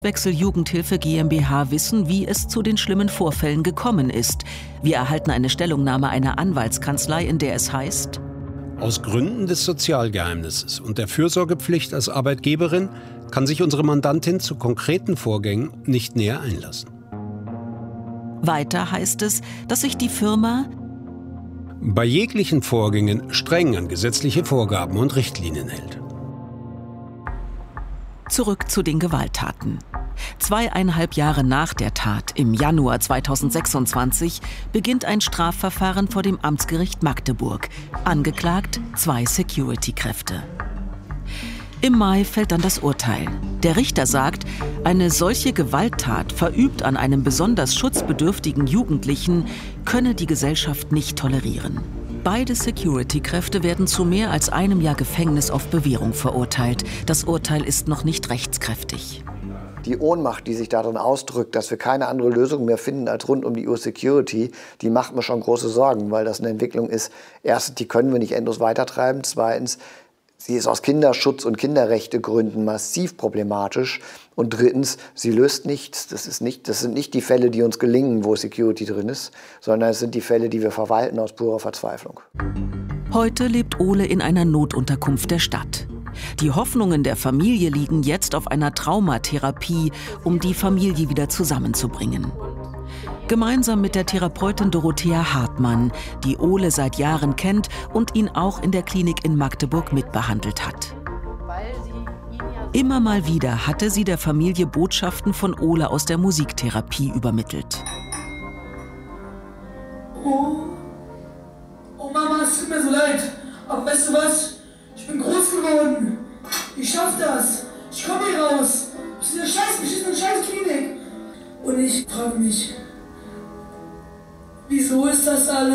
Wechsel Jugendhilfe GmbH wissen, wie es zu den schlimmen Vorfällen gekommen ist. Wir erhalten eine Stellungnahme einer Anwaltskanzlei, in der es heißt: Aus Gründen des Sozialgeheimnisses und der Fürsorgepflicht als Arbeitgeberin kann sich unsere Mandantin zu konkreten Vorgängen nicht näher einlassen. Weiter heißt es, dass sich die Firma bei jeglichen Vorgängen streng an gesetzliche Vorgaben und Richtlinien hält. Zurück zu den Gewalttaten. 2,5 Jahre nach der Tat, im Januar 2026, beginnt ein Strafverfahren vor dem Amtsgericht Magdeburg. Angeklagt 2 Security-Kräfte. Im Mai fällt dann das Urteil. Der Richter sagt, eine solche Gewalttat, verübt an einem besonders schutzbedürftigen Jugendlichen, könne die Gesellschaft nicht tolerieren. Beide Security-Kräfte werden zu mehr als 1 Jahr Gefängnis auf Bewährung verurteilt. Das Urteil ist noch nicht rechtskräftig. Die Ohnmacht, die sich darin ausdrückt, dass wir keine andere Lösung mehr finden als rund um die Uhr Security, die macht mir schon große Sorgen, weil das eine Entwicklung ist. Erstens, die können wir nicht endlos weitertreiben. Zweitens, sie ist aus Kinderschutz- und Kinderrechtegründen massiv problematisch. Und drittens, sie löst nichts. Das sind nicht die Fälle, die uns gelingen, wo Security drin ist, sondern es sind die Fälle, die wir verwalten aus purer Verzweiflung. Heute lebt Ole in einer Notunterkunft der Stadt. Die Hoffnungen der Familie liegen jetzt auf einer Traumatherapie, um die Familie wieder zusammenzubringen. Gemeinsam mit der Therapeutin Dorothea Hartmann, die Ole seit Jahren kennt und ihn auch in der Klinik in Magdeburg mitbehandelt hat. Immer mal wieder hatte sie der Familie Botschaften von Ole aus der Musiktherapie übermittelt. Oh Mama, es tut mir so leid, aber weißt du was? Ich bin groß geworden. Ich schaff das. Ich komme hier raus. Aus dieser beschissenen Scheiß-Klinik. Und ich frage mich, wieso ist das alles?